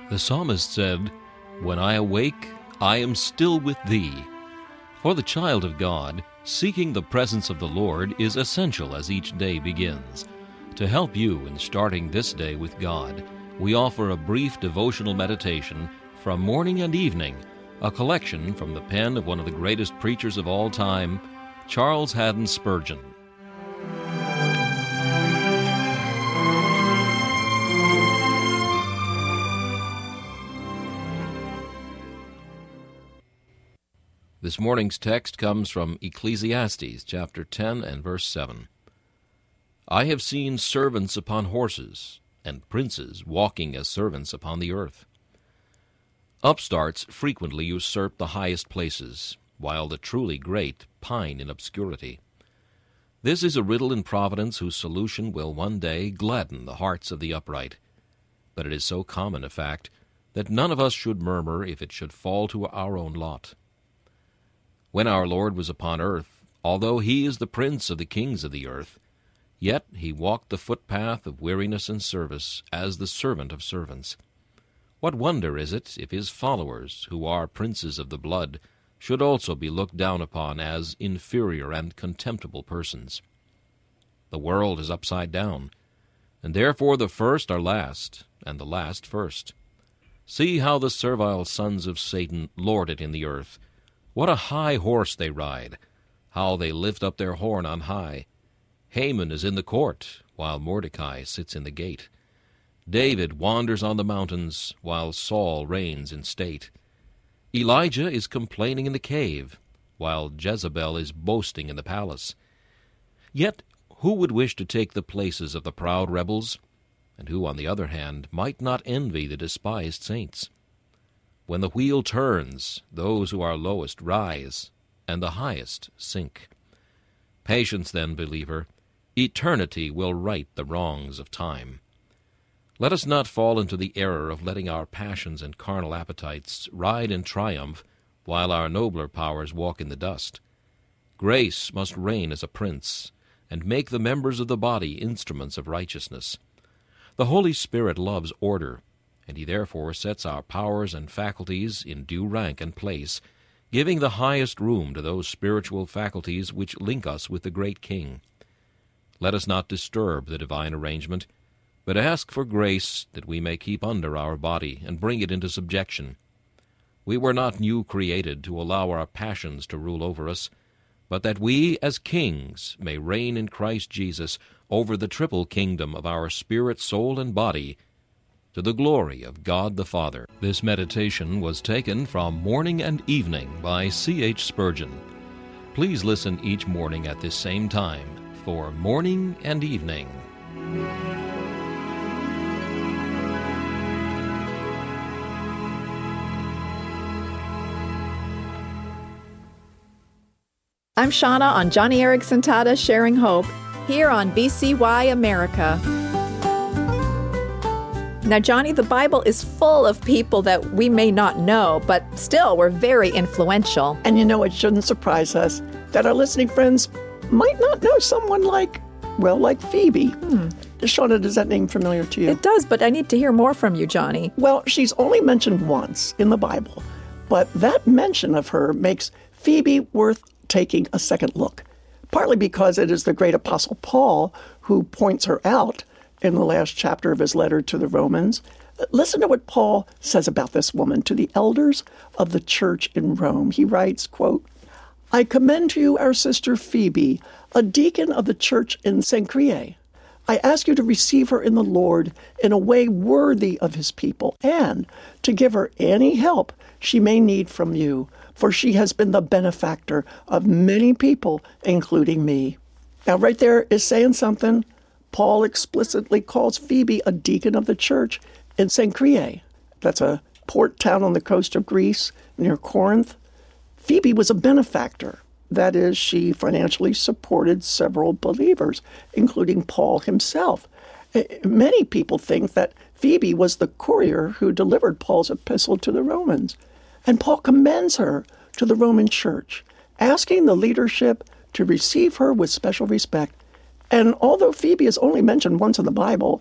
The psalmist said, "When I awake, I am still with thee." For the child of God, seeking the presence of the Lord is essential as each day begins. To help you in starting this day with God, we offer a brief devotional meditation from morning and evening, a collection from the pen of one of the greatest preachers of all time, Charles Haddon Spurgeon. This morning's text comes from Ecclesiastes chapter 10 and verse 7. I have seen servants upon horses, and princes walking as servants upon the earth. Upstarts frequently usurp the highest places, while the truly great pine in obscurity. This is a riddle in Providence whose solution will one day gladden the hearts of the upright. But it is so common a fact that none of us should murmur if it should fall to our own lot. When our Lord was upon earth, although he is the prince of the kings of the earth, yet he walked the footpath of weariness and service as the servant of servants. What wonder is it if his followers, who are princes of the blood, should also be looked down upon as inferior and contemptible persons? The world is upside down, and therefore the first are last, and the last first. See how the servile sons of Satan lord it in the earth. What a high horse they ride! How they lift up their horn on high! Haman is in the court, while Mordecai sits in the gate. David wanders on the mountains, while Saul reigns in state. Elijah is complaining in the cave, while Jezebel is boasting in the palace. Yet who would wish to take the places of the proud rebels, and who, on the other hand, might not envy the despised saints? When the wheel turns, those who are lowest rise, and the highest sink. Patience, then, believer. Eternity will right the wrongs of time. Let us not fall into the error of letting our passions and carnal appetites ride in triumph while our nobler powers walk in the dust. Grace must reign as a prince, and make the members of the body instruments of righteousness. The Holy Spirit loves order, and he therefore sets our powers and faculties in due rank and place, giving the highest room to those spiritual faculties which link us with the great King. Let us not disturb the divine arrangement, but ask for grace that we may keep under our body and bring it into subjection. We were not new created to allow our passions to rule over us, but that we as kings may reign in Christ Jesus over the triple kingdom of our spirit, soul, and body, to the glory of God the Father. This meditation was taken from Morning and Evening by C.H. Spurgeon. Please listen each morning at this same time for Morning and Evening. I'm Shauna on Johnny Erickson Tata Sharing Hope, here on BCY America. Now, Johnny, the Bible is full of people that we may not know, but still we're very influential. And you know, it shouldn't surprise us that our listening friends might not know someone like Phoebe. Shauna, does that name familiar to you? It does, but I need to hear more from you, Johnny. Well, she's only mentioned once in the Bible, but that mention of her makes Phoebe worth taking a second look, partly because it is the great Apostle Paul who points her out in the last chapter of his letter to the Romans. Listen to what Paul says about this woman to the elders of the church in Rome. He writes, quote, I commend to you our sister Phoebe, a deacon of the church in Cenchreae. I ask you to receive her in the Lord in a way worthy of his people, and to give her any help she may need from you, for she has been the benefactor of many people, including me. Now, right there is saying something. Paul explicitly calls Phoebe a deacon of the church in Cenchreae. That's a port town on the coast of Greece near Corinth. Phoebe was a benefactor. That is, she financially supported several believers, including Paul himself. Many people think that Phoebe was the courier who delivered Paul's epistle to the Romans. And Paul commends her to the Roman church, asking the leadership to receive her with special respect. And although Phoebe is only mentioned once in the Bible,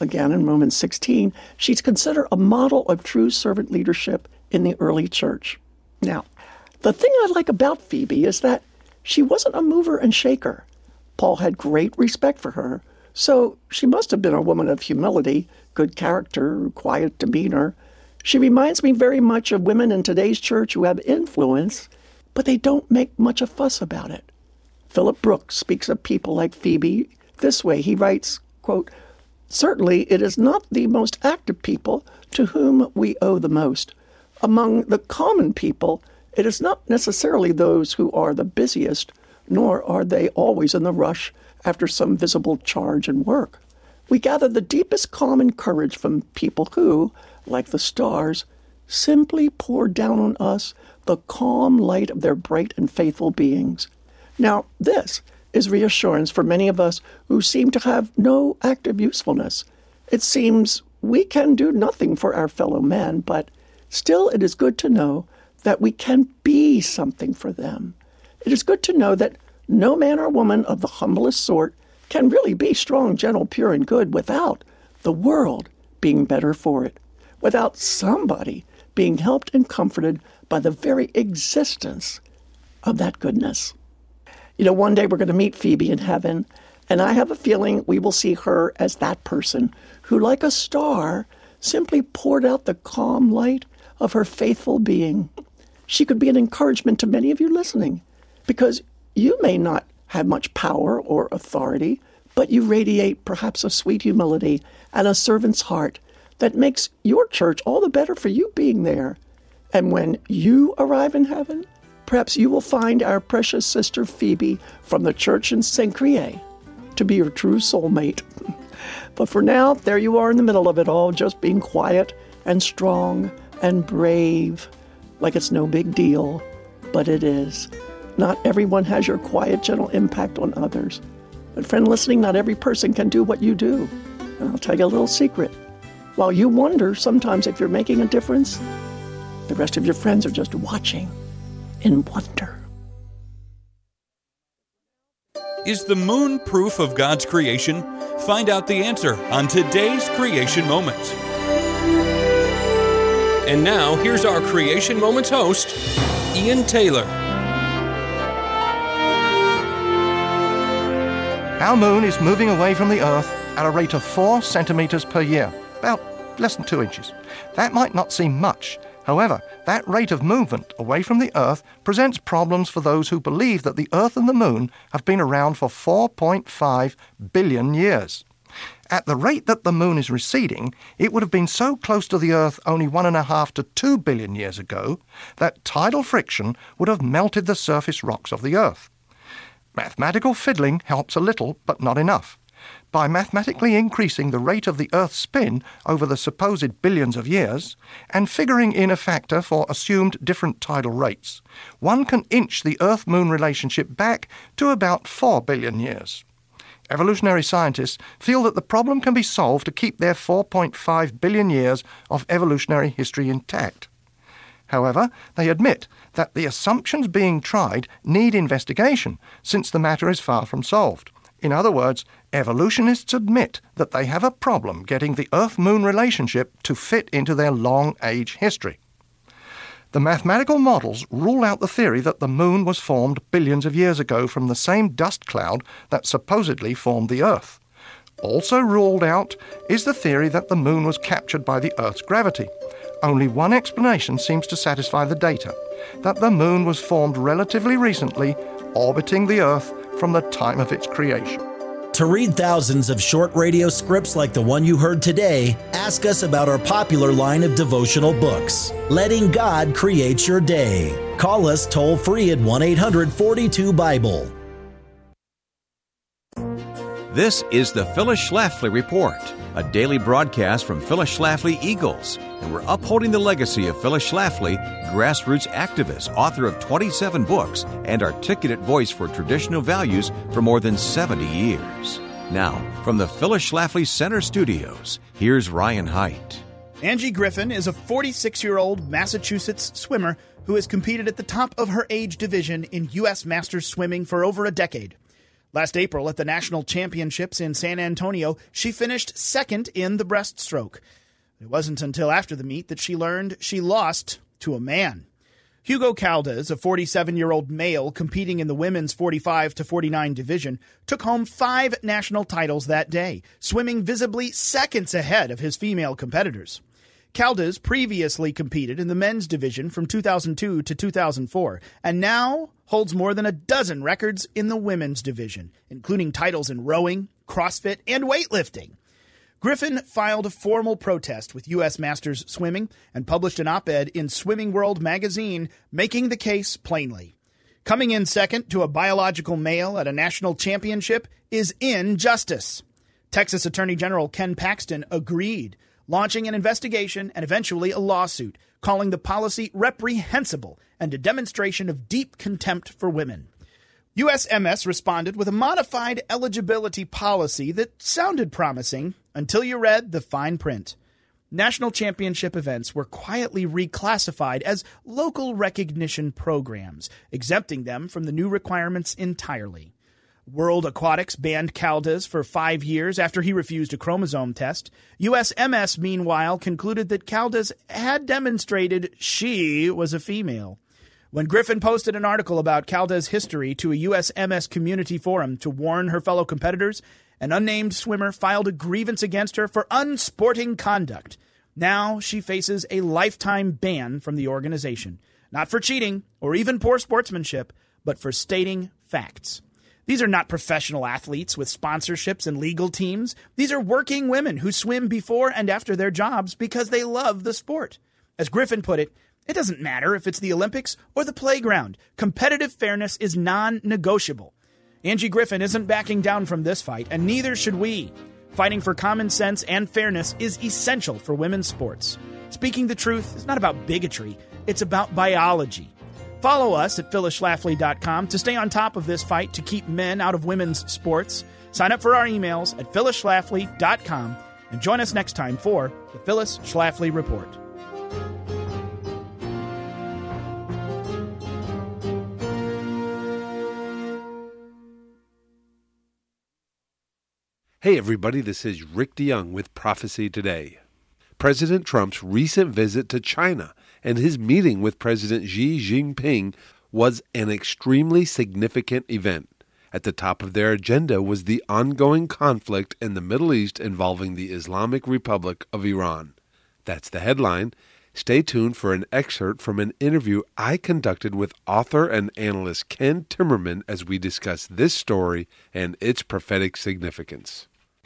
again in Romans 16, she's considered a model of true servant leadership in the early church. Now, the thing I like about Phoebe is that she wasn't a mover and shaker. Paul had great respect for her, so she must have been a woman of humility, good character, quiet demeanor. She reminds me very much of women in today's church who have influence, but they don't make much of a fuss about it. Philip Brooks speaks of people like Phoebe this way. He writes, quote, "Certainly it is not the most active people to whom we owe the most. Among the common people, it is not necessarily those who are the busiest, nor are they always in the rush after some visible charge and work. We gather the deepest common courage from people who, like the stars, simply pour down on us the calm light of their bright and faithful beings. Now, this is reassurance for many of us who seem to have no active usefulness. It seems we can do nothing for our fellow men, but still it is good to know that we can be something for them. It is good to know that no man or woman of the humblest sort can really be strong, gentle, pure, and good without the world being better for it, without somebody being helped and comforted by the very existence of that goodness. You know, one day we're going to meet Phoebe in heaven, and I have a feeling we will see her as that person who, like a star, simply poured out the calm light of her faithful being. She could be an encouragement to many of you listening, because you may not have much power or authority, but you radiate perhaps a sweet humility and a servant's heart that makes your church all the better for you being there. And when you arrive in heaven, perhaps you will find our precious sister Phoebe from the church in Cenchreae to be your true soulmate. But for now, there you are in the middle of it all, just being quiet and strong and brave, like it's no big deal, but it is. Not everyone has your quiet, gentle impact on others. But friend listening, not every person can do what you do. And I'll tell you a little secret. While you wonder sometimes if you're making a difference, the rest of your friends are just watching in wonder. Is the moon proof of God's creation? Find out the answer on today's Creation Moments. And now, here's our Creation Moments host, Ian Taylor. Our moon is moving away from the Earth at a rate of 4 centimeters per year, about less than 2 inches. That might not seem much. However, that rate of movement away from the Earth presents problems for those who believe that the Earth and the Moon have been around for 4.5 billion years. At the rate that the Moon is receding, it would have been so close to the Earth only 1.5 to 2 billion years ago that tidal friction would have melted the surface rocks of the Earth. Mathematical fiddling helps a little, but not enough. By mathematically increasing the rate of the Earth's spin over the supposed billions of years, and figuring in a factor for assumed different tidal rates, one can inch the Earth-Moon relationship back to about 4 billion years. Evolutionary scientists feel that the problem can be solved to keep their 4.5 billion years of evolutionary history intact. However, they admit that the assumptions being tried need investigation, since the matter is far from solved. In other words, evolutionists admit that they have a problem getting the Earth-Moon relationship to fit into their long-age history. The mathematical models rule out the theory that the Moon was formed billions of years ago from the same dust cloud that supposedly formed the Earth. Also ruled out is the theory that the Moon was captured by the Earth's gravity. Only one explanation seems to satisfy the data, that the Moon was formed relatively recently, orbiting the Earth from the time of its creation. To read thousands of short radio scripts like the one you heard today, ask us about our popular line of devotional books, Letting God Create Your Day. Call us toll-free at 1-800-42-BIBLE. This is the Phyllis Schlafly Report, a daily broadcast from Phyllis Schlafly Eagles, and we're upholding the legacy of Phyllis Schlafly, grassroots activist, author of 27 books, and articulate voice for traditional values for more than 70 years. Now, from the Phyllis Schlafly Center Studios, here's Ryan Haidt. Angie Griffin is a 46-year-old Massachusetts swimmer who has competed at the top of her age division in U.S. Masters swimming for over a decade. Last April at the National Championships in San Antonio, she finished second in the breaststroke. It wasn't until after the meet that she learned she lost to a man. Hugo Caldas, a 47-year-old male competing in the women's 45 to 49 division, took home 5 national titles that day, swimming visibly seconds ahead of his female competitors. Caldas previously competed in the men's division from 2002 to 2004, and now holds more than a dozen records in the women's division, including titles in rowing, CrossFit, and weightlifting. Griffin filed a formal protest with U.S. Masters Swimming and published an op-ed in Swimming World magazine making the case plainly. Coming in second to a biological male at a national championship is injustice. Texas Attorney General Ken Paxton agreed, launching an investigation and eventually a lawsuit, calling the policy reprehensible and a demonstration of deep contempt for women. USMS responded with a modified eligibility policy that sounded promising until you read the fine print. National championship events were quietly reclassified as local recognition programs, exempting them from the new requirements entirely. World Aquatics banned Caldas for 5 years after he refused a chromosome test. USMS, meanwhile, concluded that Caldas had demonstrated she was a female. When Griffin posted an article about Caldas' history to a USMS community forum to warn her fellow competitors, an unnamed swimmer filed a grievance against her for unsporting conduct. Now she faces a lifetime ban from the organization, not for cheating or even poor sportsmanship, but for stating facts. These are not professional athletes with sponsorships and legal teams. These are working women who swim before and after their jobs because they love the sport. As Griffin put it, it doesn't matter if it's the Olympics or the playground. Competitive fairness is non-negotiable. Angie Griffin isn't backing down from this fight, and neither should we. Fighting for common sense and fairness is essential for women's sports. Speaking the truth is not about bigotry. It's about biology. Follow us at phyllisschlafly.com to stay on top of this fight to keep men out of women's sports. Sign up for our emails at phyllisschlafly.com and join us next time for the Phyllis Schlafly Report. Hey everybody, this is Rick DeYoung with Prophecy Today. President Trump's recent visit to China and his meeting with President Xi Jinping was an extremely significant event. At the top of their agenda was the ongoing conflict in the Middle East involving the Islamic Republic of Iran. That's the headline. Stay tuned for an excerpt from an interview I conducted with author and analyst Ken Timmerman as we discuss this story and its prophetic significance.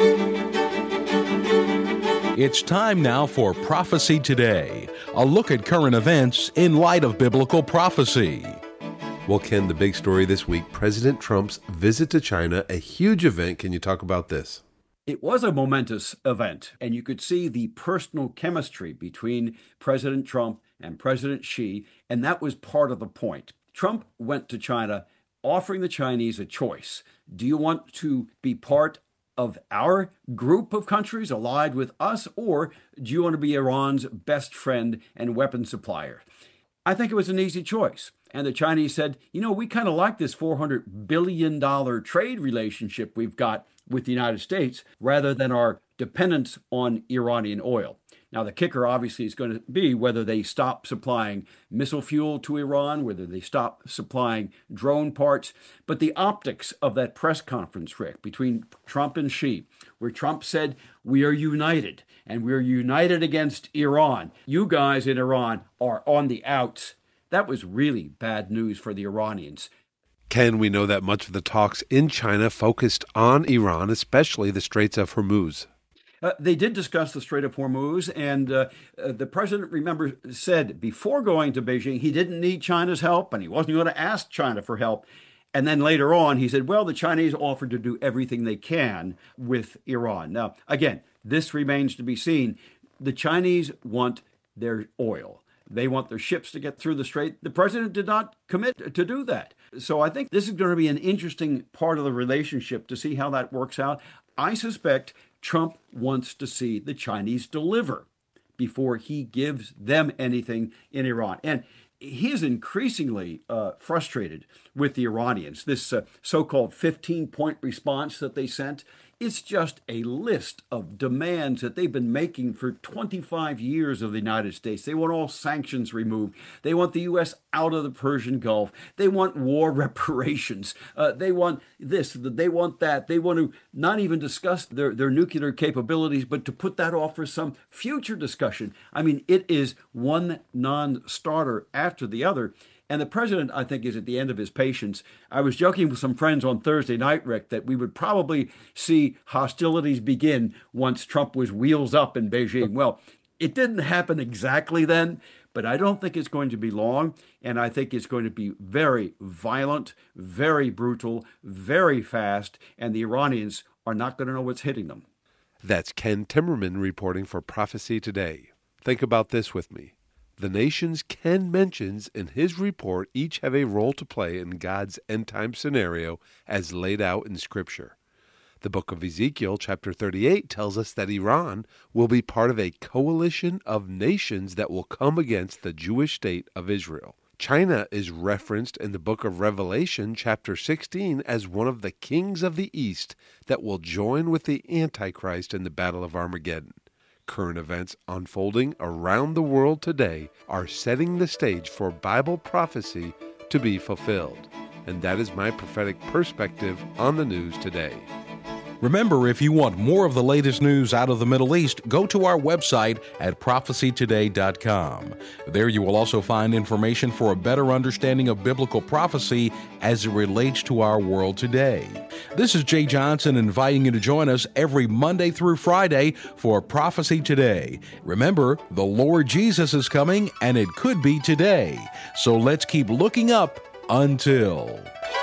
It's time now for Prophecy Today, a look at current events in light of biblical prophecy. Well, Ken, the big story this week, President Trump's visit to China, a huge event. Can you talk about this? It was a momentous event, and you could see the personal chemistry between President Trump and President Xi, and that was part of the point. Trump went to China offering the Chinese a choice. Do you want to be part of our group of countries allied with us, or do you want to be Iran's best friend and weapon supplier? I think it was an easy choice. And the Chinese said, we kind of like this $400 billion trade relationship we've got with the United States rather than our dependence on Iranian oil. Now, the kicker obviously is going to be whether they stop supplying missile fuel to Iran, whether they stop supplying drone parts. But the optics of that press conference, Rick, between Trump and Xi, where Trump said, we are united, and we are united against Iran. You guys in Iran are on the outs. That was really bad news for the Iranians. Ken, we know that much of the talks in China focused on Iran, especially the Straits of Hormuz. They did discuss the Strait of Hormuz, and the president, remember, said before going to Beijing he didn't need China's help and he wasn't going to ask China for help. And then later on, he said, well, the Chinese offered to do everything they can with Iran. Now, again, this remains to be seen. The Chinese want their oil. They want their ships to get through the strait. The president did not commit to do that. So I think this is going to be an interesting part of the relationship to see how that works out. I suspect Trump wants to see the Chinese deliver before he gives them anything in Iran. And he is increasingly frustrated with the Iranians. This so-called 15-point response that they sent, it's just a list of demands that they've been making for 25 years of the United States. They want all sanctions removed. They want the U.S. out of the Persian Gulf. They want war reparations. They want this. They want that. They want to not even discuss their nuclear capabilities, but to put that off for some future discussion. I mean, it is one non-starter after the other. And the president, I think, is at the end of his patience. I was joking with some friends on Thursday night, Rick, that we would probably see hostilities begin once Trump was wheels up in Beijing. Well, it didn't happen exactly then, but I don't think it's going to be long. And I think it's going to be very violent, very brutal, very fast. And the Iranians are not going to know what's hitting them. That's Ken Timmerman reporting for Prophecy Today. Think about this with me. The nations Ken mentions in his report each have a role to play in God's end-time scenario as laid out in Scripture. The book of Ezekiel, chapter 38, tells us that Iran will be part of a coalition of nations that will come against the Jewish state of Israel. China is referenced in the book of Revelation, chapter 16, as one of the kings of the East that will join with the Antichrist in the Battle of Armageddon. Current events unfolding around the world today are setting the stage for Bible prophecy to be fulfilled. And that is my prophetic perspective on the news today. Remember, if you want more of the latest news out of the Middle East, go to our website at prophecytoday.com. There you will also find information for a better understanding of biblical prophecy as it relates to our world today. This is Jay Johnson inviting you to join us every Monday through Friday for Prophecy Today. Remember, the Lord Jesus is coming, and it could be today. So let's keep looking up until...